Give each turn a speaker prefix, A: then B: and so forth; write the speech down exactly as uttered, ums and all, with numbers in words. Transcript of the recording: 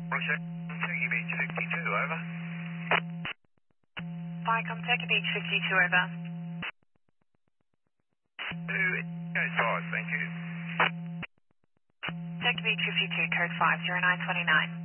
A: Roger. Turkey Beach fifty-two, over.
B: Vicom, Turkey Beach fifty-two, over.
A: Two, code five, thank you.
B: Turkey Beach fifty-two, code five zero nine two nine.